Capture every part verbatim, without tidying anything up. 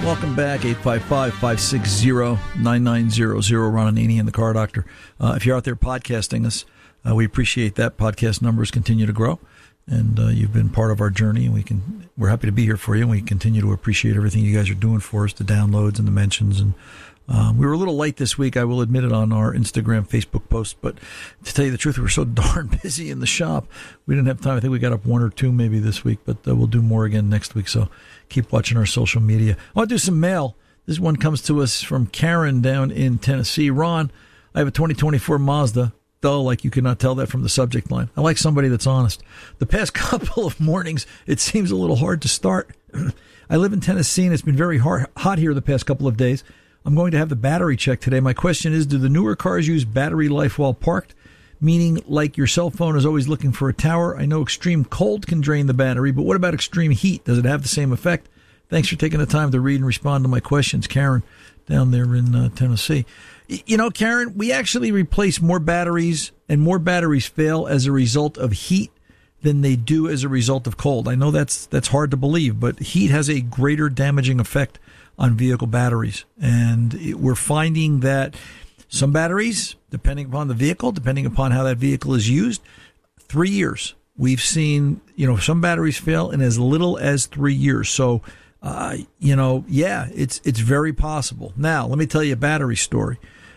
Welcome back, eight five five, five six zero, nine nine zero zero, Ron Ananian and the Car Doctor. Uh, if you're out there podcasting us, uh, we appreciate that. Podcast numbers continue to grow, and uh, you've been part of our journey, and we can, we're happy to be here for you, and we continue to appreciate everything you guys are doing for us, the downloads and the mentions. And um, we were a little late this week, I will admit it, on our Instagram, Facebook post, but to tell you the truth, we were so darn busy in the shop, we didn't have time. I think we got up one or two maybe this week, but uh, we'll do more again next week, so keep watching our social media. I want to do some mail. This one comes to us from Karen down in Tennessee. Ron, I have a twenty twenty-four Mazda. Dull, like you could not tell that from the subject line. I like somebody that's honest. The past couple of mornings, it seems a little hard to start. I live in Tennessee, and it's been very hard, hot here the past couple of days. I'm going to have the battery checked today. My question is, do the newer cars use battery life while parked? Meaning, like your cell phone is always looking for a tower. I know extreme cold can drain the battery, but what about extreme heat? Does it have the same effect? Thanks for taking the time to read and respond to my questions, Karen, down there in uh, Tennessee. You know, Karen, we actually replace more batteries, and more batteries fail as a result of heat than they do as a result of cold. I know that's that's hard to believe, but heat has a greater damaging effect on vehicle batteries. And it, we're finding that some batteries, depending upon the vehicle, depending upon how that vehicle is used, three years. We've seen, you know, some batteries fail in as little as three years. So, uh, you know, yeah, it's it's very possible. Now, let me tell you a battery story.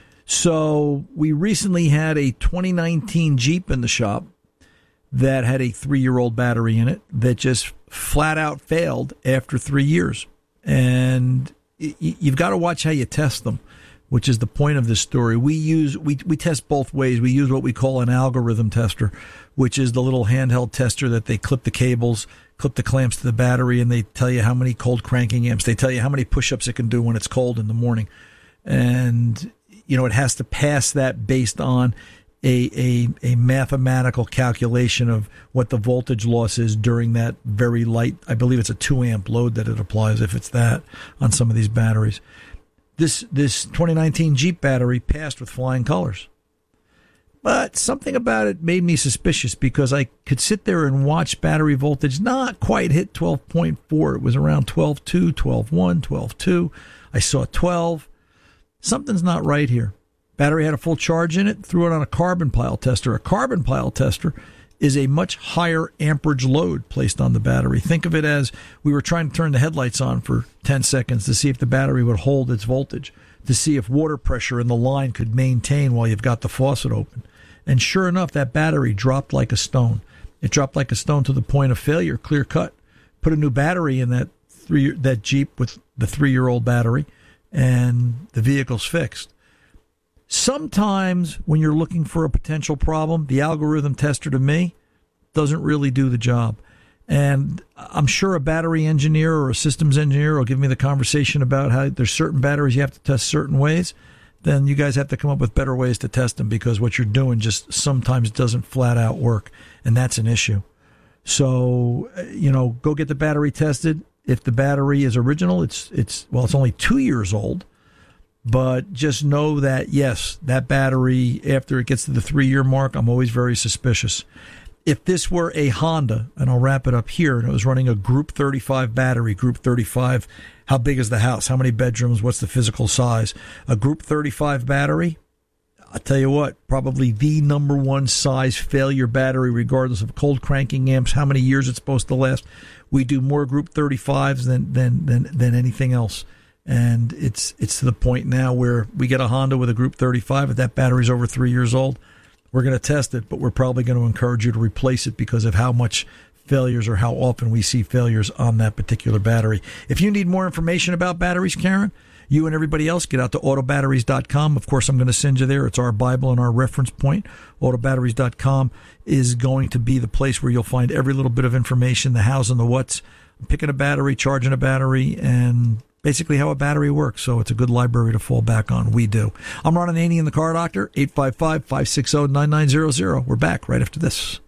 So we recently had a twenty nineteen Jeep in the shop that had a three-year-old battery in it that just flat out failed after three years. And you've got to watch how you test them, which is the point of this story. We use we we test both ways. We use what we call an algorithm tester, which is the little handheld tester that they clip the cables, clip the clamps to the battery, and they tell you how many cold cranking amps. They tell you how many push-ups it can do when it's cold in the morning. And, you know, it has to pass that based on a, a, a mathematical calculation of what the voltage loss is during that very light, I believe it's a two amp load that it applies, if it's that, on some of these batteries. This this twenty nineteen Jeep battery passed with flying colors. But something about it made me suspicious, because I could sit there and watch battery voltage not quite hit twelve point four. It was around twelve point two, twelve point one, twelve point two. I saw twelve. Something's not right here. Battery had a full charge in it, threw it on a carbon pile tester. A carbon pile tester is a much higher amperage load placed on the battery. Think of it as we were trying to turn the headlights on for ten seconds to see if the battery would hold its voltage, to see if water pressure in the line could maintain while you've got the faucet open. And sure enough, that battery dropped like a stone. It dropped like a stone to the point of failure, clear cut. Put a new battery in that three that Jeep with the three-year-old battery, and the vehicle's fixed. Sometimes when you're looking for a potential problem, the algorithm tester, to me, doesn't really do the job. And I'm sure a battery engineer or a systems engineer will give me the conversation about how there's certain batteries you have to test certain ways. Then you guys have to come up with better ways to test them, because what you're doing just sometimes doesn't flat out work, and that's an issue. So, you know, go get the battery tested. If the battery is original, it's it's well, it's only two years old. But just know that, yes, that battery, after it gets to the three-year mark, I'm always very suspicious. If this were a Honda, and I'll wrap it up here, and it was running a Group thirty-five battery, Group thirty-five, how big is the house? How many bedrooms? What's the physical size? A Group thirty-five battery, I'll tell you what, probably the number one size failure battery, regardless of cold cranking amps, how many years it's supposed to last. We do more Group thirty-fives than than than, than anything else. And it's it's to the point now where we get a Honda with a Group thirty-five. If that battery's over three years old, we're going to test it, but we're probably going to encourage you to replace it because of how much failures or how often we see failures on that particular battery. If you need more information about batteries, Karen, you and everybody else, get out to auto batteries dot com. Of course, I'm going to send you there. It's our Bible and our reference point. auto batteries dot com is going to be the place where you'll find every little bit of information, the hows and the whats, picking a battery, charging a battery, and basically how a battery works. So it's a good library to fall back on. We do. I'm Ron Ananian, the Car Doctor, eight five five, five six zero, nine nine zero zero. We're back right after this.